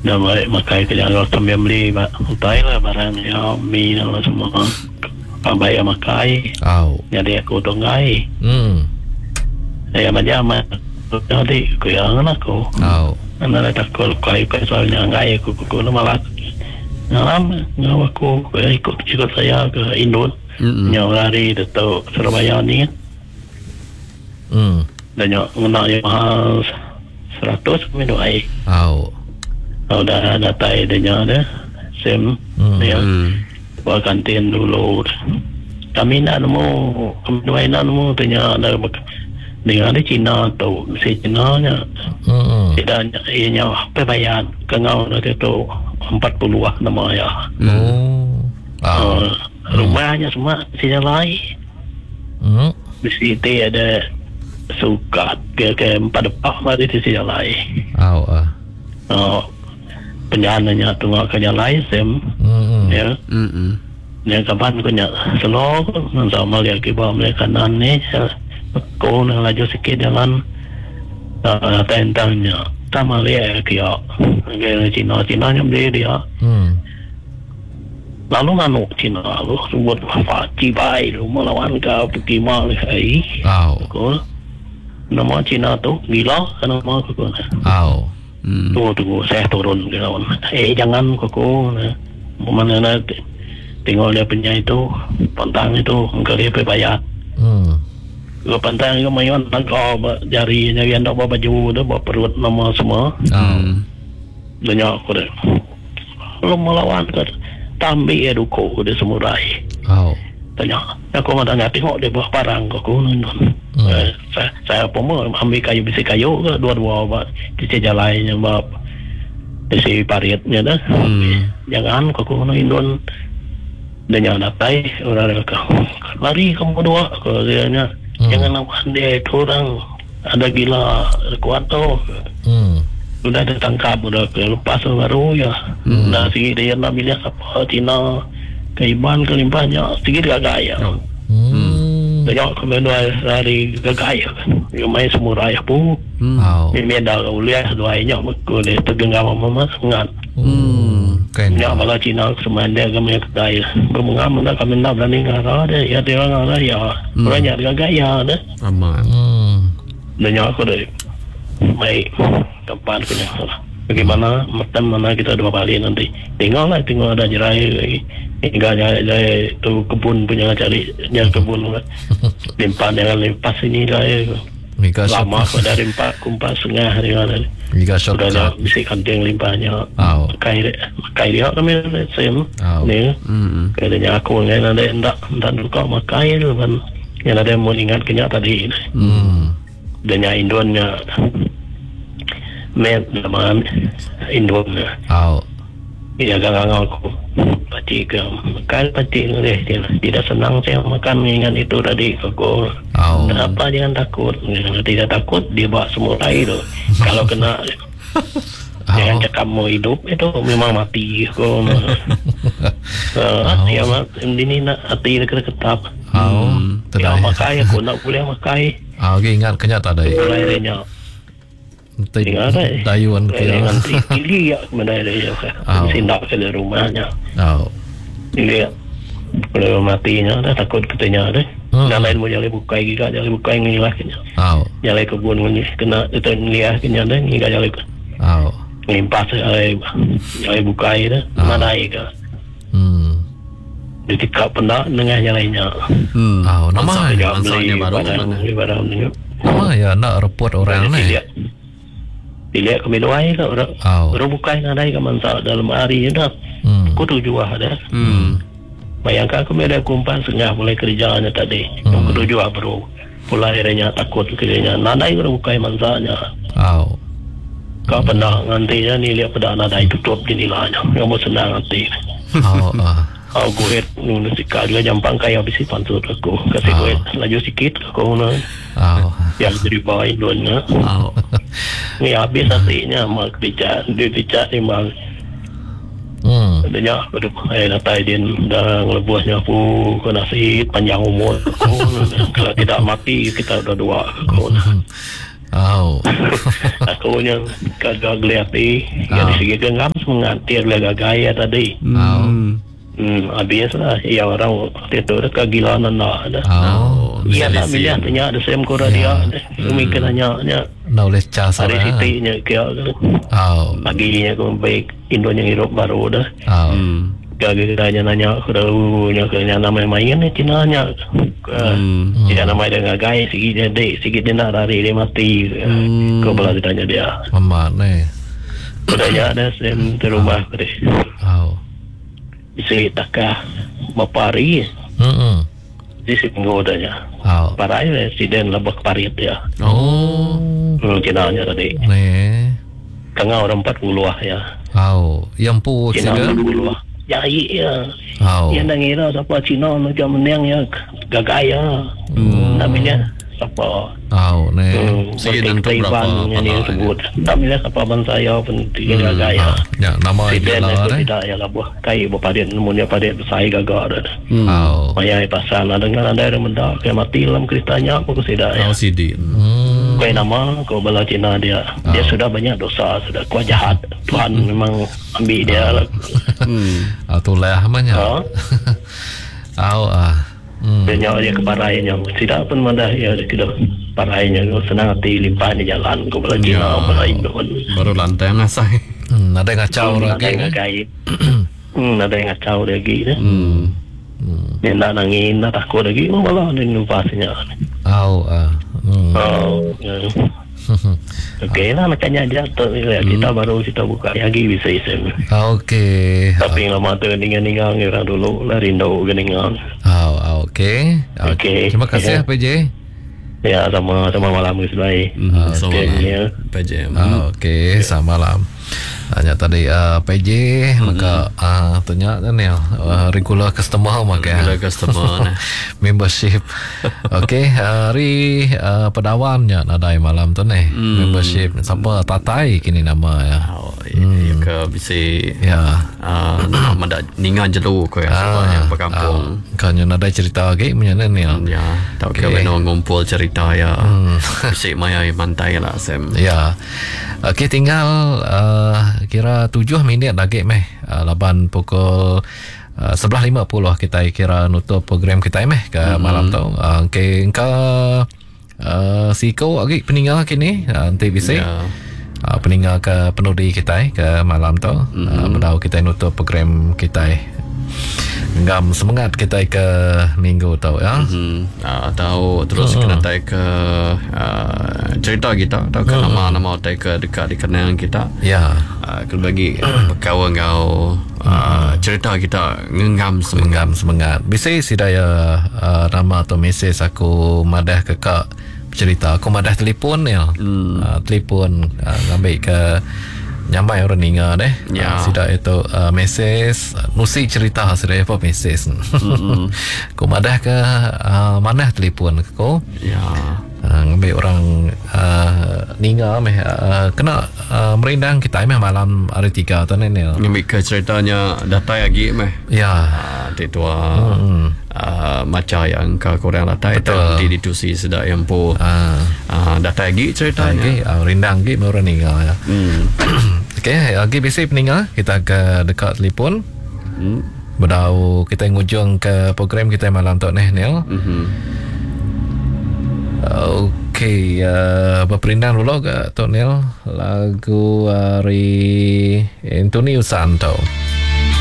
dah makai ke jangan sambil beli utai lah barangnya mie dan semua pabai makai jadi aku tunggai saya macam jadi aku yang aku anak takut kai soalnya ngai aku malah ngalam aku ikut saya ke Indon nyawa lari itu Surabaya ni dan nyawa yang mahal 100 minum air dah datai dia ada SIM ya buat kantin dulu kami nak nemu tanya ada dengan ada Cina tu si Cina nya tidak ianya bayar kengau itu 40 nama ya rumahnya semua sini lain di situ ada sukat ke 4 depak mari di sini lain penjananya tengok kerja lain SIM ya yang kapan punya selok sama lihat kibah mereka kanan ni kau nak laju sikit jalan tentangnya sama lihat kia Cina yang beli dia lalu nganu Cina lalu buat apa cibai lu melawan kau pergi mal lagi kau nama Cina tu gila karena mau kau tunggu saya turun ke lawan jangan koko mana nanti tengok dia punya itu pantang itu engkau dia bayar kalau pantang itu mayon kau jarinya yang tak bawa baju tu bawa perut nama semua banyak aku dah kalau melawan ke tambi eduko dia semurai tanya aku mau tanya tengok dia bawa barang koko saya pun ambil kayu besi kayu ke dua-dua di jalannya bab di paritnya dah jangan kau Indon dan yang datai orang lari kamu dua katanya jangan lawan dia itu orang ada gila kuat tu sudah ditangkap sudah lepas baru ya nah sikit dia nak milih apa Cina keiban kelimpahnya sikit gagaya banyak kemudian dari gagaya yang main semua raya pun memang dah uliah doanya boleh tergenggam mama sangat ya malah Cina semanda kami kedai bermengam nak kami nak berani ngarah dia ya dia ngarah ya banyak gagaya dah aman banyak aku deh baik tempat punya bagaimana mana kita 2 kali nanti tinggal ada jerai lagi hingga jerai tu kebun punya cari yang kebun limpah dengan limpah sini lah lama dari 4 setengah dengan sudah bisa kanting limpahnya makai dia kami SIM ni katanya aku dengan ada endak duka makai tu kan yang ada mau ingat kenyak tadi dan yang Indonnya nama Indon ya gangang aku pati ke makan pati ni tidak senang saya makan dengan itu tadi aku kenapa jangan takut tidak takut dia bawa semua air tu kalau kena jangan cakap mau hidup itu memang mati aku ya mak ini nak hati ketap ya makai aku nak boleh makai ingat kenyataan dah airnya dayuan kira pilih ya kemudian dia sindak ke rumahnya dia kalau matinya dah takut katanya deh dan lain mau jalan buka juga jalan buka yang ngilah kenya jalan kebun kena itu ngilah kenya deh ngilah jalan limpas jalan buka dah mana ika di tikap pendak dengan jalannya namanya baru nama ya nak report orang ni dilihat kami doai ke orang bukai nadai ke mansa dalam hari ni dah aku tujuh ada bayangkan kami ada kumpulan setengah mulai kerjanya tadi yang ketujuh baru mulai akhirnya takut kerjanya nadai orang bukai mansanya kau pernah nantinya ni lihat pada nadai tutup jenilanya yang mau senang nanti aku lihat nuna sikit juga jampang kaya habis pantut aku kasih gue laju sikit aku nuna yang dari bawah Indonya ni habis hatinya mak dia memang adanya natai dia dah lebuasnya aku kena sikit panjang umur kalau tidak mati kita udah 2 aku Aku yang kagak lihat dari segi genggam semangat dia gaya tadi. Habis lah ya orang itu kegilaan ada. Iya tak milih tanya ada sem kora dia. Mungkin hanya knowledge casa. Ada sitinya kaya. Paginya kau baik Indonya hidup baru dah. Kagak nanya keraunya kena nama main ni Cina nya. Dia nama dia gaya sikit dia nak lari dia mati. Kau boleh ditanya dia. Mama ni. Budaya ada sem di rumah kau deh. Isi takah mapari. Di sini adanya. Parai residen lebak parit ya. Cina nya tadi. Tengah orang 40 ya. Yang pu Cina 40. Ya iya. Yang nangira siapa Cina macam menang ya gagaya. Namanya siapa? Sige dan tu berapa? Yang disebut. Namanya siapa bangsa ya penting gagaya. Ya nama dia lah. Tidak ya lah buah kai berpadat namunnya padat saya gagak ada. Maya pasal ada dengan ada yang mendak kayak mati dalam kristanya aku tidak ya. Sidin. Kau nama kau bala Cina dia sudah banyak dosa sudah kuat jahat Tuhan memang ambil dia lah. Itulah namanya. Dia keparainya tidak pun mana ya kita parainya senang hati limpah di jalan kau bala Cina bala Indo baru lantai ngasai. Ada yang ngacau lagi. Ada yang ngacau lagi dah. Dia nak nangin nak takut lagi malah ada inovasinya. Okey lah makanya jatuh kita baru kita buka lagi bisa isem. Okey. Tapi lama tu ningan orang dulu lah rindu geningan. Okey. Terima kasih PJ. Ya sama malam guys. Sama PJ. Okey, sama malam. Hanya tadi PJ maka tanya ni regular customer maka membership. Okey, hari pedawannya nadai malam tu ni membership sampai tatai kini nama ya. Ya ke bisa mendak ningan jelu ko ya sebenarnya berkampung. Kan nadai cerita lagi menyana ni ya. Tak ke beno ngumpul cerita ya. Bisa maya mantai lah sem. Ya. Okey tinggal kira 7 minit lagi laban pukul 11.50 kita kira nutup program kita ke malam tu. Okey engka siko lagi peninggal kini nanti bisa peninggal ke penudi kita ke malam tu. Bedau kita nutup program kita. Ngam semangat kita ke minggu tau ya. Tahu terus kena tai ke cerita kita tahu ke nama tai ke dekat di kenangan kita. Ya. Kalau bagi kawan kau cerita kita ngam semangat. Bisa sidaya nama atau mesej aku madah ke kak cerita aku madah telefon ya. Telefon ngambil ke nyamai orang ninga deh. Sida itu mesej nusi cerita hasil apa mesej. Ku madah ke mana telefon ko? Ngambil orang ninga kena merindang kita malam hari 3 tu ni. Ngambil ke ceritanya data lagi tua macam yang kau korang latai di ditusi sedak yang po data lagi ceritanya rindang lagi orang ninga ya. Okey, lagi biasa peninggal kita ke dekat telefon. Bedau kita ngujung ke program kita malam tu ni Neil. Okey, berperindang dulu ke Tok Neil lagu dari Antonio Santo.